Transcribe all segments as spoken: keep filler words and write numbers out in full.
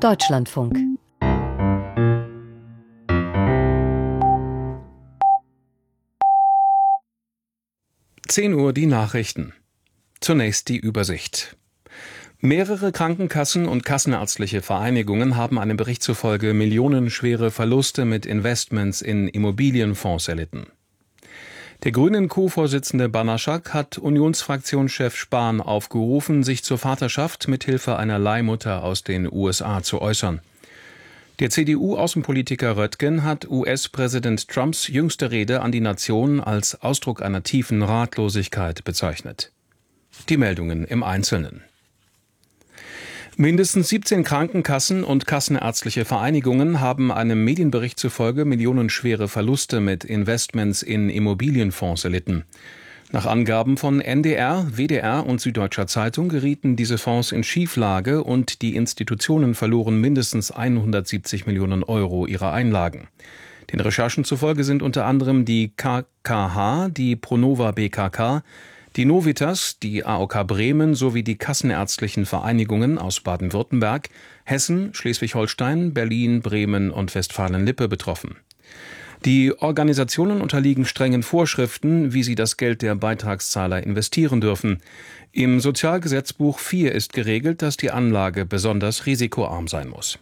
Deutschlandfunk. zehn Uhr die Nachrichten. Zunächst die Übersicht. Mehrere Krankenkassen und kassenärztliche Vereinigungen haben einem Bericht zufolge millionenschwere Verluste mit Investments in Immobilienfonds erlitten. Der Grünen-Co-Vorsitzende Banaszak hat Unionsfraktionschef Spahn aufgerufen, sich zur Vaterschaft mit Hilfe einer Leihmutter aus den U S A zu äußern. Der C D U-Außenpolitiker Röttgen hat U S-Präsident Trumps jüngste Rede an die Nation als Ausdruck einer tiefen Ratlosigkeit bezeichnet. Die Meldungen im Einzelnen. Mindestens siebzehn Krankenkassen und kassenärztliche Vereinigungen haben einem Medienbericht zufolge millionenschwere Verluste mit Investments in Immobilienfonds erlitten. Nach Angaben von N D R, W D R und Süddeutscher Zeitung gerieten diese Fonds in Schieflage und die Institutionen verloren mindestens hundertsiebzig Millionen Euro ihrer Einlagen. Den Recherchen zufolge sind unter anderem die K K H, die Pronova B K K, die Novitas, die A O K Bremen sowie die kassenärztlichen Vereinigungen aus Baden-Württemberg, Hessen, Schleswig-Holstein, Berlin, Bremen und Westfalen-Lippe betroffen. Die Organisationen unterliegen strengen Vorschriften, wie sie das Geld der Beitragszahler investieren dürfen. Im Sozialgesetzbuch vier ist geregelt, dass die Anlage besonders risikoarm sein muss.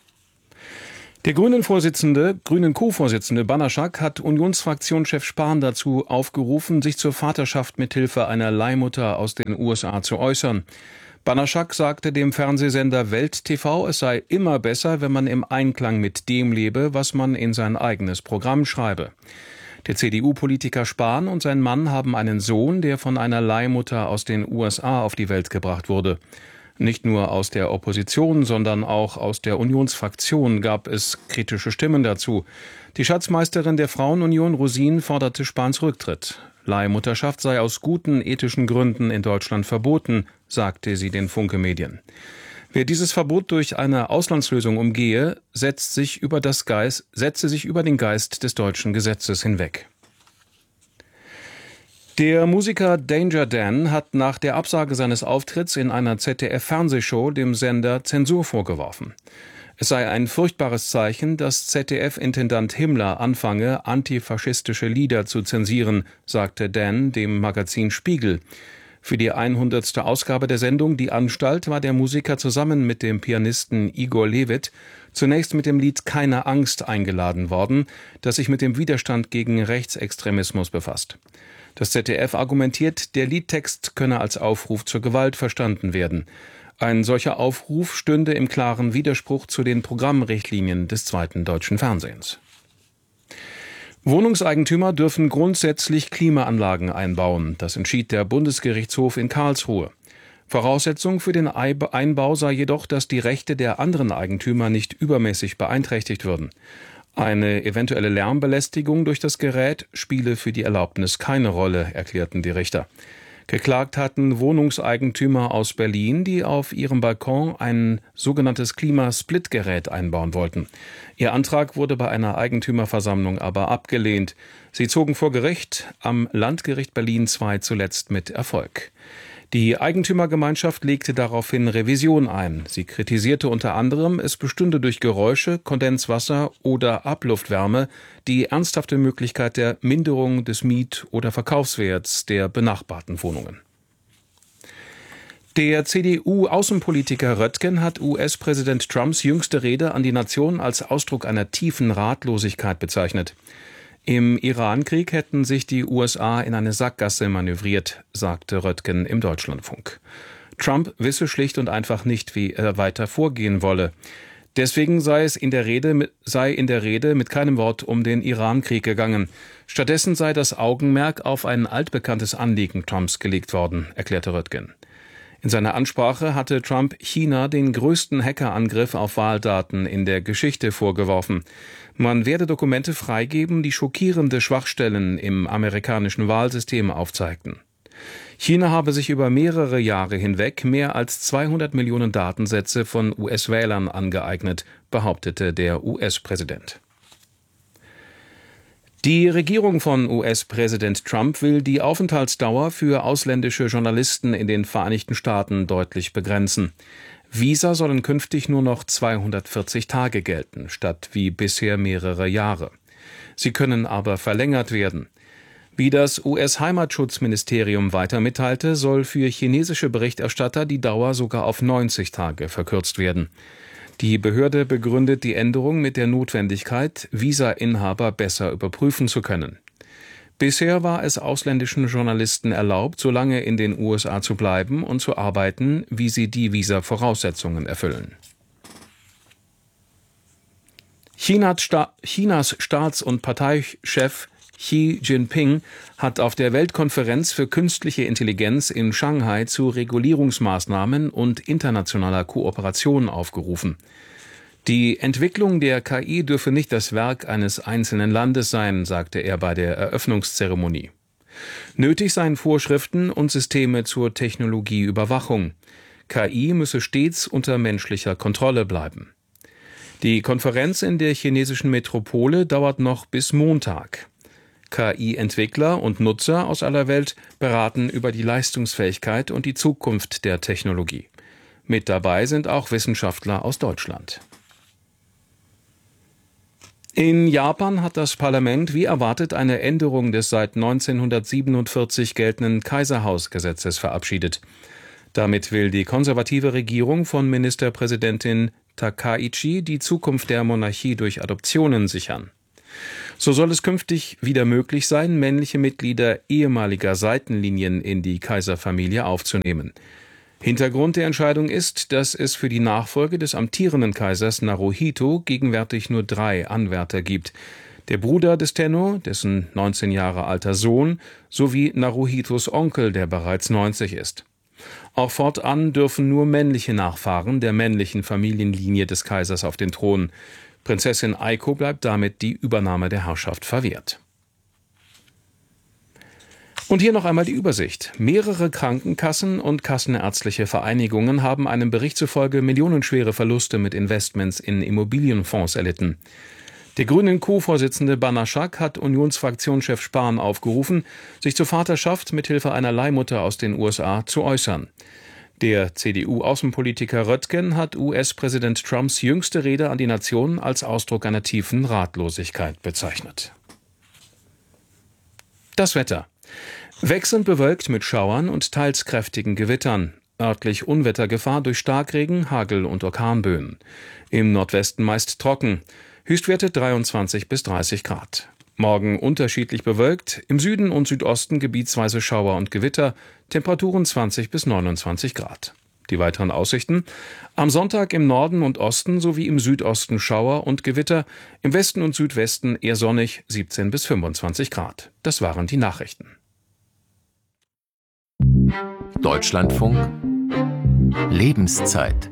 Der Grünen-Vorsitzende, Grünen-Co-Vorsitzende Banaszak hat Unionsfraktionschef Spahn dazu aufgerufen, sich zur Vaterschaft mit Hilfe einer Leihmutter aus den U S A zu äußern. Banaszak sagte dem Fernsehsender Welt T V, es sei immer besser, wenn man im Einklang mit dem lebe, was man in sein eigenes Programm schreibe. Der C D U-Politiker Spahn und sein Mann haben einen Sohn, der von einer Leihmutter aus den U S A auf die Welt gebracht wurde. Nicht nur aus der Opposition, sondern auch aus der Unionsfraktion gab es kritische Stimmen dazu. Die Schatzmeisterin der Frauenunion Rosin forderte Spahns Rücktritt. Leihmutterschaft sei aus guten ethischen Gründen in Deutschland verboten, sagte sie den Funke-Medien. Wer dieses Verbot durch eine Auslandslösung umgehe, setzt sich über das Geist, setze sich über den Geist des deutschen Gesetzes hinweg. Der Musiker Danger Dan hat nach der Absage seines Auftritts in einer Z D F-Fernsehshow dem Sender Zensur vorgeworfen. Es sei ein furchtbares Zeichen, dass Z D F-Intendant Himmler anfange, antifaschistische Lieder zu zensieren, sagte Dan dem Magazin Spiegel. Für die hundertste Ausgabe der Sendung Die Anstalt war der Musiker zusammen mit dem Pianisten Igor Levit zunächst mit dem Lied Keine Angst eingeladen worden, das sich mit dem Widerstand gegen Rechtsextremismus befasst. Das Z D F argumentiert, der Liedtext könne als Aufruf zur Gewalt verstanden werden. Ein solcher Aufruf stünde im klaren Widerspruch zu den Programmrichtlinien des zweiten deutschen Fernsehens. Wohnungseigentümer dürfen grundsätzlich Klimaanlagen einbauen. Das entschied der Bundesgerichtshof in Karlsruhe. Voraussetzung für den Einbau sei jedoch, dass die Rechte der anderen Eigentümer nicht übermäßig beeinträchtigt würden. Eine eventuelle Lärmbelästigung durch das Gerät spiele für die Erlaubnis keine Rolle, erklärten die Richter. Geklagt hatten Wohnungseigentümer aus Berlin, die auf ihrem Balkon ein sogenanntes Klimasplitgerät einbauen wollten. Ihr Antrag wurde bei einer Eigentümerversammlung aber abgelehnt. Sie zogen vor Gericht, am Landgericht Berlin zwei zuletzt mit Erfolg. Die Eigentümergemeinschaft legte daraufhin Revision ein. Sie kritisierte unter anderem, es bestünde durch Geräusche, Kondenswasser oder Abluftwärme die ernsthafte Möglichkeit der Minderung des Miet- oder Verkaufswerts der benachbarten Wohnungen. Der C D U-Außenpolitiker Röttgen hat U S-Präsident Trumps jüngste Rede an die Nation als Ausdruck einer tiefen Ratlosigkeit bezeichnet. Im Iran-Krieg hätten sich die U S A in eine Sackgasse manövriert, sagte Röttgen im Deutschlandfunk. Trump wisse schlicht und einfach nicht, wie er weiter vorgehen wolle. Deswegen sei es in der Rede, sei in der Rede mit keinem Wort um den Iran-Krieg gegangen. Stattdessen sei das Augenmerk auf ein altbekanntes Anliegen Trumps gelegt worden, erklärte Röttgen. In seiner Ansprache hatte Trump China den größten Hackerangriff auf Wahldaten in der Geschichte vorgeworfen. Man werde Dokumente freigeben, die schockierende Schwachstellen im amerikanischen Wahlsystem aufzeigten. China habe sich über mehrere Jahre hinweg mehr als zweihundert Millionen Datensätze von U S-Wählern angeeignet, behauptete der U S-Präsident. Die Regierung von U S-Präsident Trump will die Aufenthaltsdauer für ausländische Journalisten in den Vereinigten Staaten deutlich begrenzen. Visa sollen künftig nur noch zweihundertvierzig Tage gelten, statt wie bisher mehrere Jahre. Sie können aber verlängert werden. Wie das U S-Heimatschutzministerium weiter mitteilte, soll für chinesische Berichterstatter die Dauer sogar auf neunzig Tage verkürzt werden. Die Behörde begründet die Änderung mit der Notwendigkeit, Visa-Inhaber besser überprüfen zu können. Bisher war es ausländischen Journalisten erlaubt, so lange in den U S A zu bleiben und zu arbeiten, wie sie die Visa-Voraussetzungen erfüllen. Chinas, Sta- Chinas Staats- und Parteichef Xi Jinping hat auf der Weltkonferenz für künstliche Intelligenz in Shanghai zu Regulierungsmaßnahmen und internationaler Kooperation aufgerufen. Die Entwicklung der K I dürfe nicht das Werk eines einzelnen Landes sein, sagte er bei der Eröffnungszeremonie. Nötig seien Vorschriften und Systeme zur Technologieüberwachung. K I müsse stets unter menschlicher Kontrolle bleiben. Die Konferenz in der chinesischen Metropole dauert noch bis Montag. K I-Entwickler und Nutzer aus aller Welt beraten über die Leistungsfähigkeit und die Zukunft der Technologie. Mit dabei sind auch Wissenschaftler aus Deutschland. In Japan hat das Parlament wie erwartet eine Änderung des seit neunzehnhundertsiebenundvierzig geltenden Kaiserhausgesetzes verabschiedet. Damit will die konservative Regierung von Ministerpräsidentin Takaichi die Zukunft der Monarchie durch Adoptionen sichern. So soll es künftig wieder möglich sein, männliche Mitglieder ehemaliger Seitenlinien in die Kaiserfamilie aufzunehmen. Hintergrund der Entscheidung ist, dass es für die Nachfolge des amtierenden Kaisers Naruhito gegenwärtig nur drei Anwärter gibt. Der Bruder des Tenno, dessen neunzehn Jahre alter Sohn, sowie Naruhitos Onkel, der bereits neunzig ist. Auch fortan dürfen nur männliche Nachfahren der männlichen Familienlinie des Kaisers auf den Thron. Prinzessin Aiko bleibt damit die Übernahme der Herrschaft verwehrt. Und hier noch einmal die Übersicht. Mehrere Krankenkassen und kassenärztliche Vereinigungen haben einem Bericht zufolge millionenschwere Verluste mit Investments in Immobilienfonds erlitten. Der grünen Co-Vorsitzende Banaschak hat Unionsfraktionschef Spahn aufgerufen, sich zur Vaterschaft mithilfe einer Leihmutter aus den U S A zu äußern. Der C D U-Außenpolitiker Röttgen hat U S-Präsident Trumps jüngste Rede an die Nation als Ausdruck einer tiefen Ratlosigkeit bezeichnet. Das Wetter. Wechselnd bewölkt mit Schauern und teils kräftigen Gewittern. Örtlich Unwettergefahr durch Starkregen, Hagel und Orkanböen. Im Nordwesten meist trocken. Höchstwerte dreiundzwanzig bis dreißig Grad. Morgen unterschiedlich bewölkt, im Süden und Südosten gebietsweise Schauer und Gewitter, Temperaturen zwanzig bis neunundzwanzig Grad. Die weiteren Aussichten: Am Sonntag im Norden und Osten sowie im Südosten Schauer und Gewitter, im Westen und Südwesten eher sonnig, siebzehn bis fünfundzwanzig Grad. Das waren die Nachrichten. Deutschlandfunk Lebenszeit.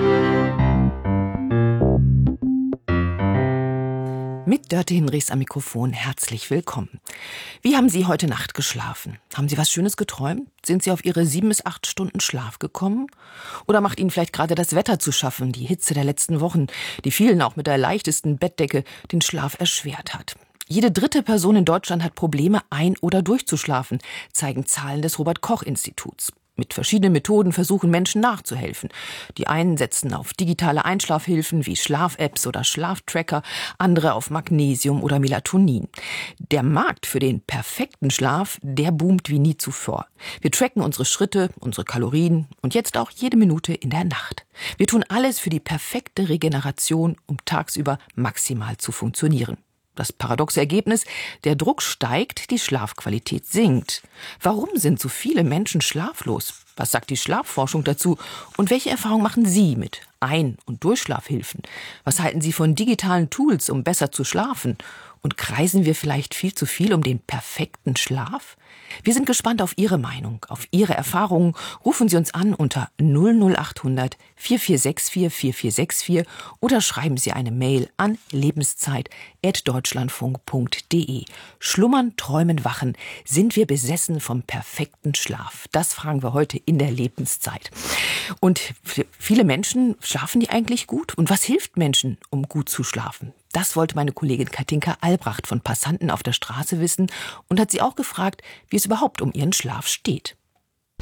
Mit Dörte Hinrichs am Mikrofon herzlich willkommen. Wie haben Sie heute Nacht geschlafen? Haben Sie was Schönes geträumt? Sind Sie auf Ihre sieben bis acht Stunden Schlaf gekommen? Oder macht Ihnen vielleicht gerade das Wetter zu schaffen, die Hitze der letzten Wochen, die vielen auch mit der leichtesten Bettdecke den Schlaf erschwert hat? Jede dritte Person in Deutschland hat Probleme, ein- oder durchzuschlafen, zeigen Zahlen des Robert-Koch-Instituts. Mit verschiedenen Methoden versuchen Menschen nachzuhelfen. Die einen setzen auf digitale Einschlafhilfen wie Schlaf-Apps oder Schlaftracker, andere auf Magnesium oder Melatonin. Der Markt für den perfekten Schlaf, der boomt wie nie zuvor. Wir tracken unsere Schritte, unsere Kalorien und jetzt auch jede Minute in der Nacht. Wir tun alles für die perfekte Regeneration, um tagsüber maximal zu funktionieren. Das paradoxe Ergebnis: Der Druck steigt, die Schlafqualität sinkt. Warum sind so viele Menschen schlaflos? Was sagt die Schlafforschung dazu? Und welche Erfahrungen machen Sie mit Ein- und Durchschlafhilfen? Was halten Sie von digitalen Tools, um besser zu schlafen? Und kreisen wir vielleicht viel zu viel um den perfekten Schlaf? Wir sind gespannt auf Ihre Meinung, auf Ihre Erfahrungen. Rufen Sie uns an unter null null achthundert vier vier sechs vier vier vier sechs vier oder schreiben Sie eine Mail an lebenszeit at deutschlandfunk punkt de. Schlummern, träumen, wachen. Sind wir besessen vom perfekten Schlaf? Das fragen wir heute in der Lebenszeit. Und viele Menschen, schlafen die eigentlich gut? Und was hilft Menschen, um gut zu schlafen? Das wollte meine Kollegin Katinka Albrecht von Passanten auf der Straße wissen und hat sie auch gefragt, wie es überhaupt um ihren Schlaf steht.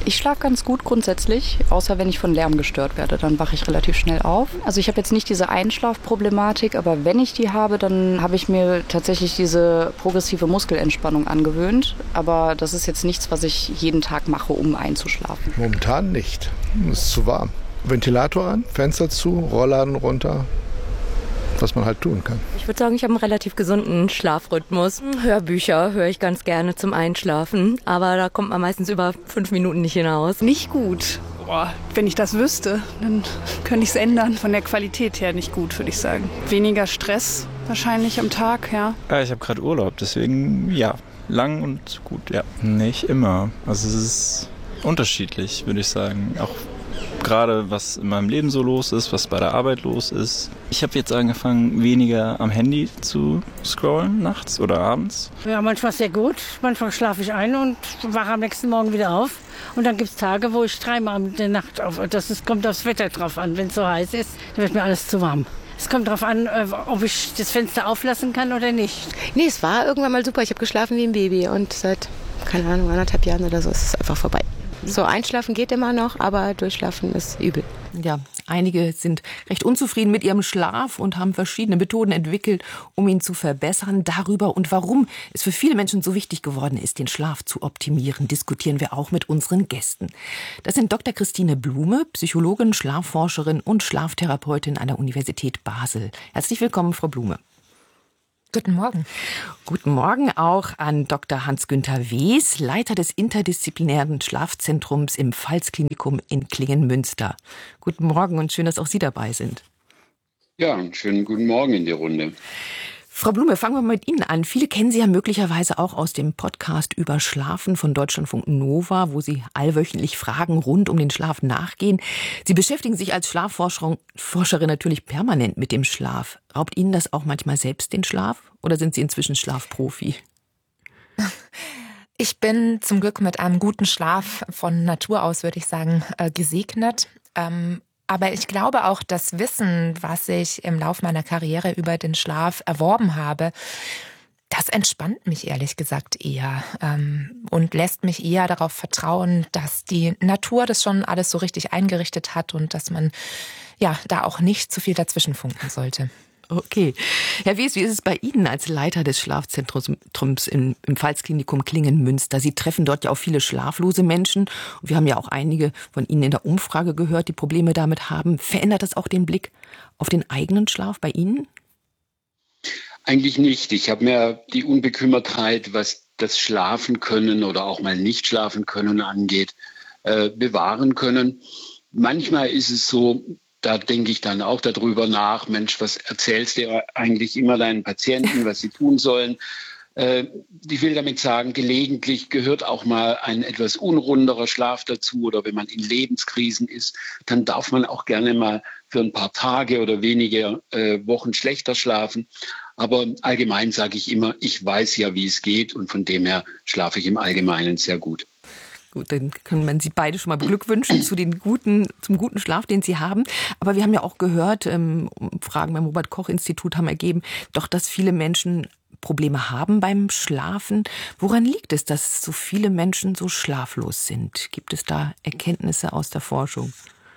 Ich schlafe ganz gut grundsätzlich, außer wenn ich von Lärm gestört werde, dann wache ich relativ schnell auf. Also ich habe jetzt nicht diese Einschlafproblematik, aber wenn ich die habe, dann habe ich mir tatsächlich diese progressive Muskelentspannung angewöhnt. Aber das ist jetzt nichts, was ich jeden Tag mache, um einzuschlafen. Momentan nicht. Es ist zu warm. Ventilator an, Fenster zu, Rollladen runter. Was man halt tun kann. Ich würde sagen, ich habe einen relativ gesunden Schlafrhythmus. Hörbücher höre ich ganz gerne zum Einschlafen, aber da kommt man meistens über fünf Minuten nicht hinaus. Nicht gut. Boah, wenn ich das wüsste, dann könnte ich es ändern. Von der Qualität her nicht gut, würde ich sagen. Weniger Stress wahrscheinlich am Tag, ja. Ja, ich habe gerade Urlaub, deswegen ja, lang und gut, ja. Nicht immer. Also es ist unterschiedlich, würde ich sagen. Auch gerade was in meinem Leben so los ist, was bei der Arbeit los ist. Ich habe jetzt angefangen, weniger am Handy zu scrollen nachts oder abends. Ja, manchmal sehr gut. Manchmal schlafe ich ein und wache am nächsten Morgen wieder auf. Und dann gibt es Tage, wo ich dreimal in der Nacht auf. Das ist, kommt aufs Wetter drauf an. Wenn es so heiß ist, dann wird mir alles zu warm. Es kommt darauf an, ob ich das Fenster auflassen kann oder nicht. Nee, es war irgendwann mal super. Ich habe geschlafen wie ein Baby und seit, keine Ahnung, anderthalb Jahren oder so ist es einfach vorbei. So, einschlafen geht immer noch, aber durchschlafen ist übel. Ja, einige sind recht unzufrieden mit ihrem Schlaf und haben verschiedene Methoden entwickelt, um ihn zu verbessern. Darüber und warum es für viele Menschen so wichtig geworden ist, den Schlaf zu optimieren, diskutieren wir auch mit unseren Gästen. Das sind Doktor Christine Blume, Psychologin, Schlafforscherin und Schlaftherapeutin an der Universität Basel. Herzlich willkommen, Frau Blume. Guten Morgen. Guten Morgen auch an Doktor Hans-Günther Wes, Leiter des interdisziplinären Schlafzentrums im Pfalz-Klinikum in Klingen-Münster. Guten Morgen und schön, dass auch Sie dabei sind. Ja, einen schönen guten Morgen in die Runde. Frau Blume, fangen wir mal mit Ihnen an. Viele kennen Sie ja möglicherweise auch aus dem Podcast über Schlafen von Deutschlandfunk Nova, wo Sie allwöchentlich Fragen rund um den Schlaf nachgehen. Sie beschäftigen sich als Schlafforscherin natürlich permanent mit dem Schlaf. Raubt Ihnen das auch manchmal selbst den Schlaf? Oder sind Sie inzwischen Schlafprofi? Ich bin zum Glück mit einem guten Schlaf von Natur aus, würde ich sagen, gesegnet. Ähm, Aber ich glaube auch, das Wissen, was ich im Laufe meiner Karriere über den Schlaf erworben habe, das entspannt mich ehrlich gesagt eher ähm, und lässt mich eher darauf vertrauen, dass die Natur das schon alles so richtig eingerichtet hat und dass man ja da auch nicht zu viel dazwischen funken sollte. Okay. Herr Wes, wie ist es bei Ihnen als Leiter des Schlafzentrums im, im Pfalz-Klinikum Klingen-Münster? Sie treffen dort ja auch viele schlaflose Menschen. Und wir haben ja auch einige von Ihnen in der Umfrage gehört, die Probleme damit haben. Verändert das auch den Blick auf den eigenen Schlaf bei Ihnen? Eigentlich nicht. Ich habe mir die Unbekümmertheit, was das Schlafen können oder auch mal nicht schlafen können angeht, äh, bewahren können. Manchmal ist es so, da denke ich dann auch darüber nach, Mensch, was erzählst du eigentlich immer deinen Patienten, was sie tun sollen? Äh, ich will damit sagen, gelegentlich gehört auch mal ein etwas unrunderer Schlaf dazu oder wenn man in Lebenskrisen ist, dann darf man auch gerne mal für ein paar Tage oder wenige äh, Wochen schlechter schlafen. Aber allgemein sage ich immer, ich weiß ja, wie es geht und von dem her schlafe ich im Allgemeinen sehr gut. Gut, dann können man Sie beide schon mal beglückwünschen zu den guten, zum guten Schlaf, den Sie haben. Aber wir haben ja auch gehört, ähm, Fragen beim Robert-Koch-Institut haben ergeben, doch, dass viele Menschen Probleme haben beim Schlafen. Woran liegt es, dass so viele Menschen so schlaflos sind? Gibt es da Erkenntnisse aus der Forschung?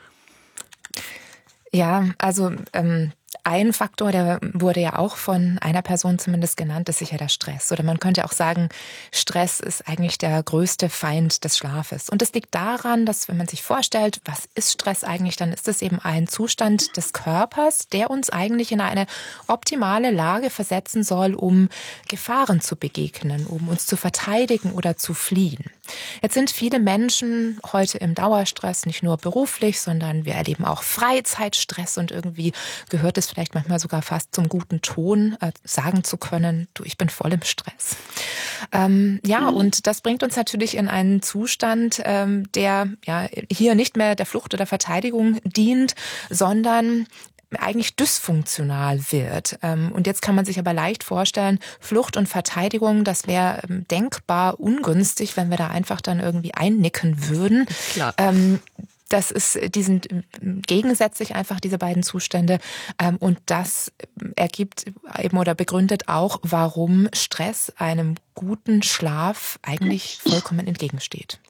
Ja, also ähm, ein Faktor, der wurde ja auch von einer Person zumindest genannt, ist sicher der Stress. Oder man könnte auch sagen, Stress ist eigentlich der größte Feind des Schlafes. Und das liegt daran, dass wenn man sich vorstellt, was ist Stress eigentlich, dann ist es eben ein Zustand des Körpers, der uns eigentlich in eine optimale Lage versetzen soll, um Gefahren zu begegnen, um uns zu verteidigen oder zu fliehen. Jetzt sind viele Menschen heute im Dauerstress, nicht nur beruflich, sondern wir erleben auch Freizeitstress und irgendwie gehört es vielleicht manchmal sogar fast zum guten Ton, äh, sagen zu können, du, ich bin voll im Stress. Ähm, ja, und das bringt uns natürlich in einen Zustand, ähm, der ja hier nicht mehr der Flucht oder Verteidigung dient, sondern eigentlich dysfunktional wird. Und jetzt kann man sich aber leicht vorstellen, Flucht und Verteidigung, das wäre denkbar ungünstig, wenn wir da einfach dann irgendwie einnicken würden. Klar. Das ist, die sind gegensätzlich einfach, diese beiden Zustände. Und das ergibt eben oder begründet auch, warum Stress einem guten Schlaf eigentlich vollkommen entgegensteht.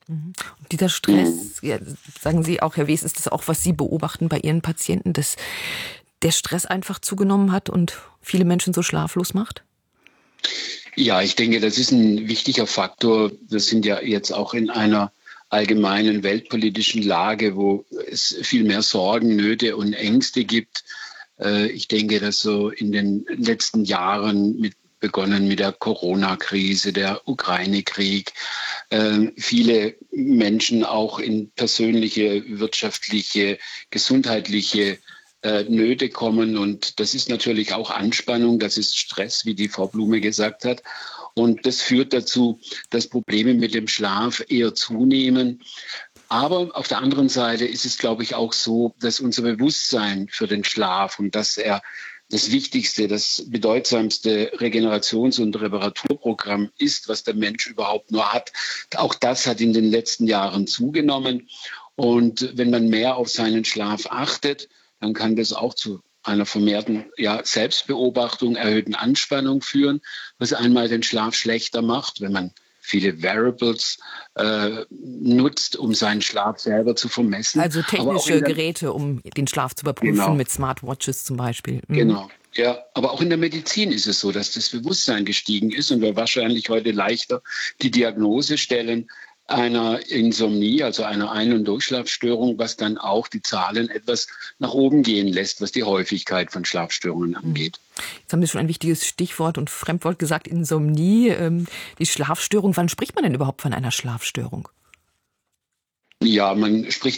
Und dieser Stress, ja, sagen Sie auch, Herr Wes, ist das auch, was Sie beobachten bei Ihren Patienten, dass der Stress einfach zugenommen hat und viele Menschen so schlaflos macht? Ja, ich denke, das ist ein wichtiger Faktor. Wir sind ja jetzt auch in einer allgemeinen weltpolitischen Lage, wo es viel mehr Sorgen, Nöte und Ängste gibt. Ich denke, dass so in den letzten Jahren, mit, begonnen mit der Corona-Krise, der Ukraine-Krieg, äh, viele Menschen auch in persönliche, wirtschaftliche, gesundheitliche äh, Nöte kommen. Und das ist natürlich auch Anspannung, das ist Stress, wie die Frau Blume gesagt hat. Und das führt dazu, dass Probleme mit dem Schlaf eher zunehmen. Aber auf der anderen Seite ist es, glaube ich, auch so, dass unser Bewusstsein für den Schlaf und dass er das wichtigste, das bedeutsamste Regenerations- und Reparaturprogramm ist, was der Mensch überhaupt nur hat. Auch das hat in den letzten Jahren zugenommen. Und wenn man mehr auf seinen Schlaf achtet, dann kann das auch zu einer vermehrten ja, Selbstbeobachtung, erhöhten Anspannung führen, was einmal den Schlaf schlechter macht, wenn man viele Variables äh, nutzt, um seinen Schlaf selber zu vermessen. Also technische der, Geräte, um den Schlaf zu überprüfen, genau. Mit Smartwatches zum Beispiel. Mhm. Genau, ja. Aber auch in der Medizin ist es so, dass das Bewusstsein gestiegen ist und wir wahrscheinlich heute leichter die Diagnose stellen einer Insomnie, also einer Ein- und Durchschlafstörung, was dann auch die Zahlen etwas nach oben gehen lässt, was die Häufigkeit von Schlafstörungen angeht. Jetzt haben Sie schon ein wichtiges Stichwort und Fremdwort gesagt, Insomnie, ähm, die Schlafstörung. Wann spricht man denn überhaupt von einer Schlafstörung? Ja, man spricht